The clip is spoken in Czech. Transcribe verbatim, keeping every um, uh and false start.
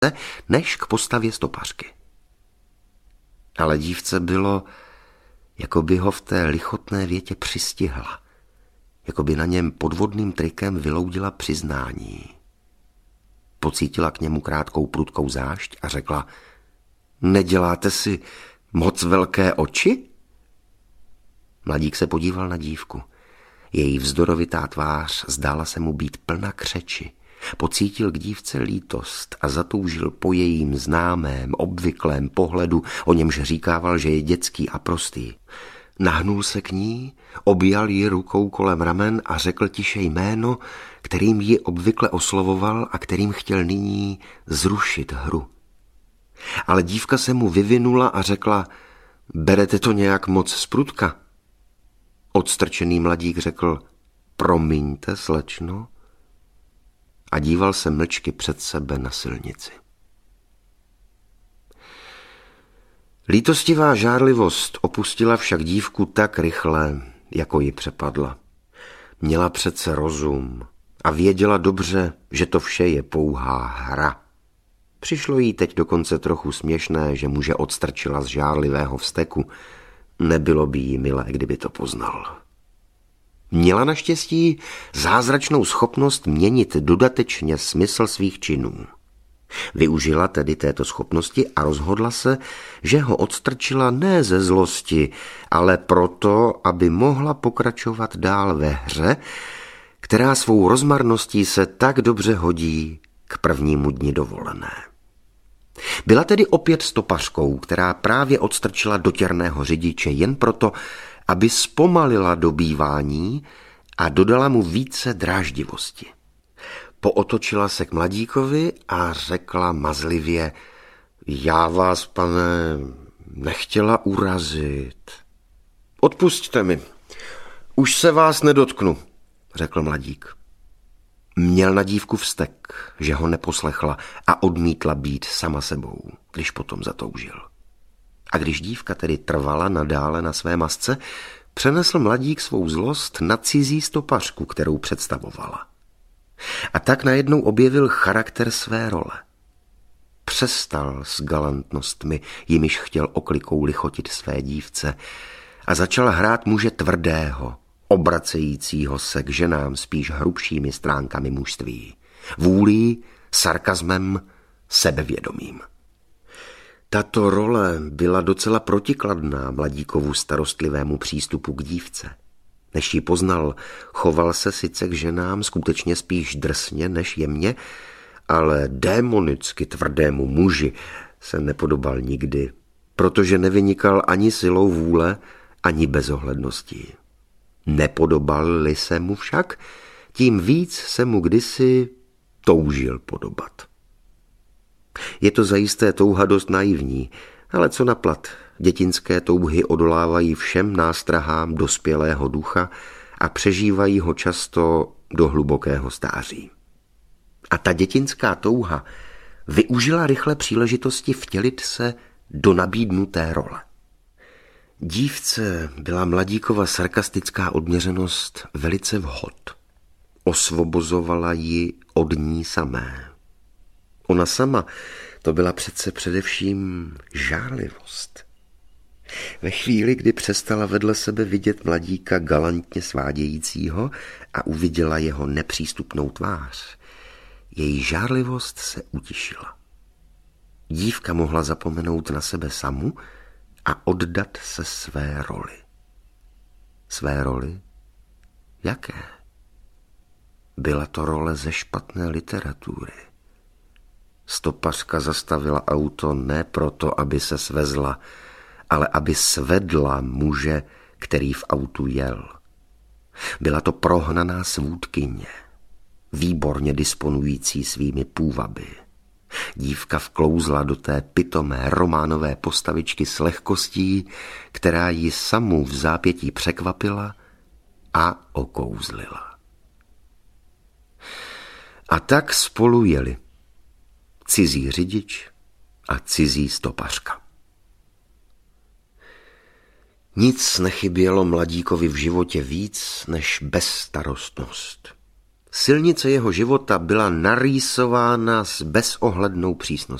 než k postavě stopařky. Ale dívce bylo, jako by ho v té lichotné větě přistihla, jako by na něm podvodným trikem vyloudila přiznání. Pocítila k němu krátkou prudkou zášť a řekla: neděláte si moc velké oči? Mladík se podíval na dívku. Její vzdorovitá tvář zdála se mu být plna křeči. Pocítil k dívce lítost a zatoužil po jejím známém, obvyklém pohledu, o němž říkával, že je dětský a prostý. Nahnul se k ní, objal ji rukou kolem ramen a řekl tiše jméno, kterým ji obvykle oslovoval a kterým chtěl nyní zrušit hru. Ale dívka se mu vyvinula a řekla: berete to nějak moc zprudka? Odstrčený mladík řekl: promiňte, slečno, a díval se mlčky před sebe na silnici. Lítostivá žárlivost opustila však dívku tak rychle, jako ji přepadla. Měla přece rozum a věděla dobře, že to vše je pouhá hra. Přišlo jí teď dokonce trochu směšné, že muže odstrčila z žárlivého vzteku. Nebylo by jí milé, kdyby to poznal. Měla naštěstí zázračnou schopnost měnit dodatečně smysl svých činů. Využila tedy této schopnosti a rozhodla se, že ho odstrčila ne ze zlosti, ale proto, aby mohla pokračovat dál ve hře, která svou rozmarností se tak dobře hodí k prvnímu dni dovolené. Byla tedy opět stopařkou, která právě odstrčila dotěrného řidiče jen proto, aby zpomalila dobývání a dodala mu více dráždivosti. Pootočila se k mladíkovi a řekla mazlivě: já vás, pane, nechtěla urazit. Odpusťte mi, už se vás nedotknu, řekl mladík. Měl na dívku vztek, že ho neposlechla a odmítla být sama sebou, když potom zatoužil. A když dívka tedy trvala nadále na své masce, přenesl mladík svou zlost na cizí stopařku, kterou představovala. A tak najednou objevil charakter své role. Přestal s galantnostmi, jimiž chtěl oklikou lichotit své dívce, a začal hrát muže tvrdého, obracejícího se k ženám spíš hrubšími stránkami mužství. Vůlí, sarkazmem, sebevědomím. Tato role byla docela protikladná mladíkovu starostlivému přístupu k dívce. Než ji poznal, choval se sice k ženám skutečně spíš drsně než jemně, ale démonicky tvrdému muži se nepodobal nikdy, protože nevynikal ani silou vůle, ani bezohledností. Nepodobal-li se mu však, tím víc se mu kdysi toužil podobat. Je to zajisté touha dost naivní, ale co naplat, dětinské touhy odolávají všem nástrahám dospělého ducha a přežívají ho často do hlubokého stáří. A ta dětinská touha využila rychle příležitosti vtělit se do nabídnuté role. Dívce byla mladíkova sarkastická odměřenost velice vhod. Osvobozovala ji od ní samé. Ona sama to byla přece především žárlivost. Ve chvíli, kdy přestala vedle sebe vidět mladíka galantně svádějícího a uviděla jeho nepřístupnou tvář, její žárlivost se utišila. Dívka mohla zapomenout na sebe samu a oddat se své roli. Své roli? Jaké? Byla to role ze špatné literatury. Stopařka zastavila auto ne proto, aby se svezla, ale aby svedla muže, který v autu jel. Byla to prohnaná svůdkyně, výborně disponující svými půvaby. Dívka vklouzla do té pitomé románové postavičky s lehkostí, která ji samu v zápětí překvapila a okouzlila. A tak spolu jeli cizí řidič a cizí stopařka. Nic nechybělo mladíkovi v životě víc než bezstarostnost. Silnice jeho života byla narýsována s bezohlednou přísností.